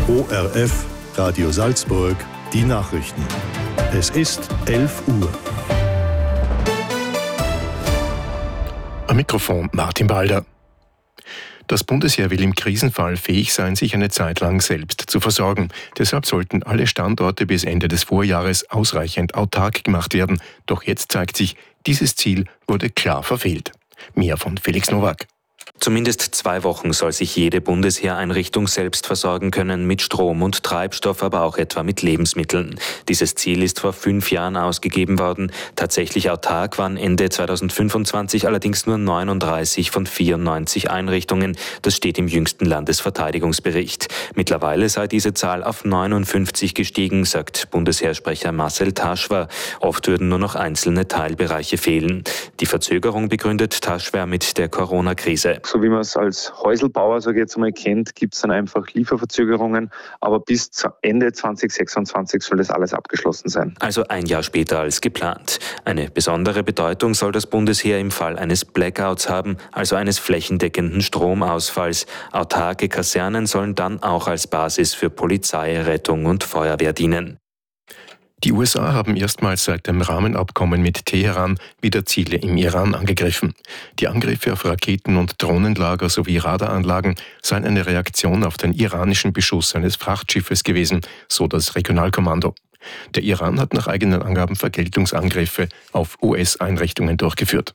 ORF Radio Salzburg, die Nachrichten. Es ist 11 Uhr. Am Mikrofon Martin Balder. Das Bundesheer will im Krisenfall fähig sein, sich eine Zeit lang selbst zu versorgen. Deshalb sollten alle Standorte bis Ende des Vorjahres ausreichend autark gemacht werden. Doch jetzt zeigt sich, dieses Ziel wurde klar verfehlt. Mehr von Felix Nowak. Zumindest 2 Wochen soll sich jede Bundesheereinrichtung selbst versorgen können mit Strom und Treibstoff, aber auch etwa mit Lebensmitteln. Dieses Ziel ist vor 5 Jahren ausgegeben worden. Tatsächlich autark waren Ende 2025 allerdings nur 39 von 94 Einrichtungen. Das steht im jüngsten Landesverteidigungsbericht. Mittlerweile sei diese Zahl auf 59 gestiegen, sagt Bundesheersprecher Marcel Taschwer. Oft würden nur noch einzelne Teilbereiche fehlen. Die Verzögerung begründet Taschwer mit der Corona-Krise. So wie man es als Häuselbauer, sage ich jetzt einmal, kennt, gibt es dann einfach Lieferverzögerungen. Aber bis Ende 2026 soll das alles abgeschlossen sein. Also 1 Jahr später als geplant. Eine besondere Bedeutung soll das Bundesheer im Fall eines Blackouts haben, also eines flächendeckenden Stromausfalls. Autarke Kasernen sollen dann auch als Basis für Polizei, Rettung und Feuerwehr dienen. Die USA haben erstmals seit dem Rahmenabkommen mit Teheran wieder Ziele im Iran angegriffen. Die Angriffe auf Raketen- und Drohnenlager sowie Radaranlagen seien eine Reaktion auf den iranischen Beschuss eines Frachtschiffes gewesen, so das Regionalkommando. Der Iran hat nach eigenen Angaben Vergeltungsangriffe auf US-Einrichtungen durchgeführt.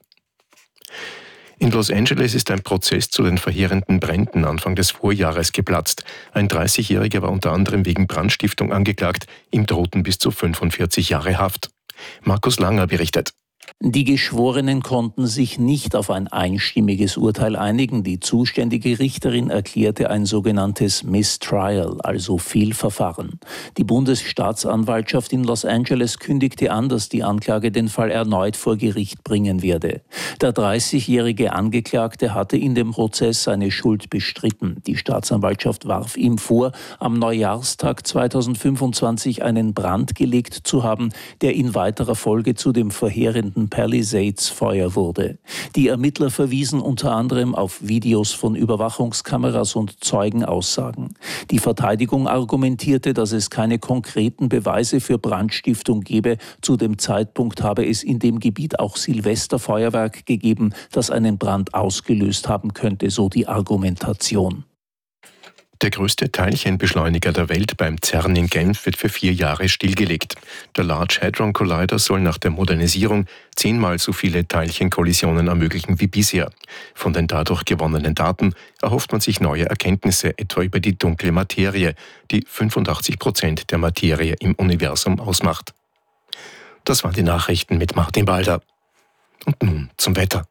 In Los Angeles ist ein Prozess zu den verheerenden Bränden Anfang des Vorjahres geplatzt. Ein 30-Jähriger war unter anderem wegen Brandstiftung angeklagt. Ihm drohten bis zu 45 Jahre Haft. Markus Langer berichtet. Die Geschworenen konnten sich nicht auf ein einstimmiges Urteil einigen. Die zuständige Richterin erklärte ein sogenanntes Mistrial, also Fehlverfahren. Die Bundesstaatsanwaltschaft in Los Angeles kündigte an, dass die Anklage den Fall erneut vor Gericht bringen werde. Der 30-jährige Angeklagte hatte in dem Prozess seine Schuld bestritten. Die Staatsanwaltschaft warf ihm vor, am Neujahrstag 2025 einen Brand gelegt zu haben, der in weiterer Folge zu dem verheerenden Palisades-Feuer wurde. Die Ermittler verwiesen unter anderem auf Videos von Überwachungskameras und Zeugenaussagen. Die Verteidigung argumentierte, dass es keine konkreten Beweise für Brandstiftung gebe. Zu dem Zeitpunkt habe es in dem Gebiet auch Silvesterfeuerwerk gegeben, das einen Brand ausgelöst haben könnte, so die Argumentation. Der größte Teilchenbeschleuniger der Welt beim CERN in Genf wird für 4 Jahre stillgelegt. Der Large Hadron Collider soll nach der Modernisierung 10-mal so viele Teilchenkollisionen ermöglichen wie bisher. Von den dadurch gewonnenen Daten erhofft man sich neue Erkenntnisse, etwa über die dunkle Materie, die 85% der Materie im Universum ausmacht. Das waren die Nachrichten mit Martin Balder. Und nun zum Wetter.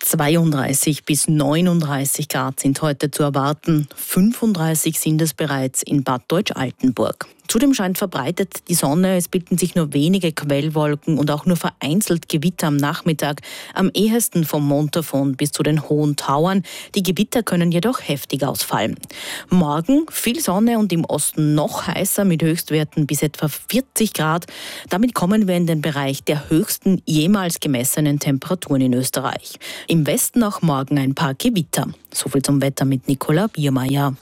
32 bis 39 Grad sind heute zu erwarten. 35 sind es bereits in Bad Deutsch-Altenburg. Zudem scheint verbreitet die Sonne. Es bilden sich nur wenige Quellwolken und auch nur vereinzelt Gewitter am Nachmittag. Am ehesten vom Montafon bis zu den Hohen Tauern. Die Gewitter können jedoch heftig ausfallen. Morgen viel Sonne und im Osten noch heißer mit Höchstwerten bis etwa 40 Grad. Damit kommen wir in den Bereich der höchsten jemals gemessenen Temperaturen in Österreich. Im Westen auch morgen ein paar Gewitter. Soviel zum Wetter mit Nicola Biermeier.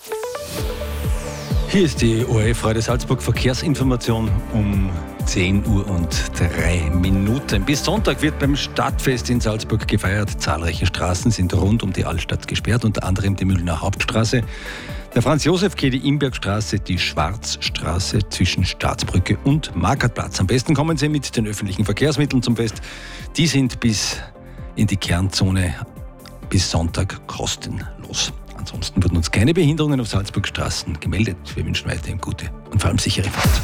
Hier ist die ORF Radio Salzburg Verkehrsinformation um 10 Uhr und 3 Minuten. Bis Sonntag wird beim Stadtfest in Salzburg gefeiert. Zahlreiche Straßen sind rund um die Altstadt gesperrt, unter anderem die Mühlener Hauptstraße, der Franz-Josef-Quai, die Imbergstraße, die Schwarzstraße zwischen Staatsbrücke und Marktplatz. Am besten kommen Sie mit den öffentlichen Verkehrsmitteln zum Fest. Die sind bis in die Kernzone bis Sonntag kostenlos. Ansonsten wurden uns keine Behinderungen auf Salzburgstraßen gemeldet. Wir wünschen weiterhin gute und vor allem sichere Fahrt.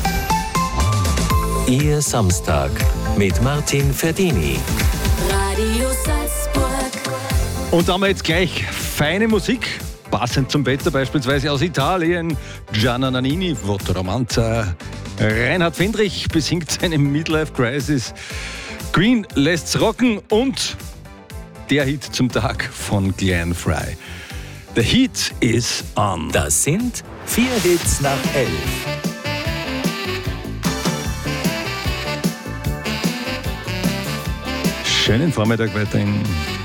Ihr Samstag mit Martin Ferdini. Radio Salzburg. Und da haben wir jetzt gleich feine Musik, passend zum Wetter, beispielsweise aus Italien. Gianna Nannini, Voto Romanza. Reinhard Fendrich besingt seine Midlife Crisis. Queen lässt's rocken und der Hit zum Tag von Glenn Frey. The Heat is on. Das sind 4 Hits nach 11. Schönen Vormittag weiterhin.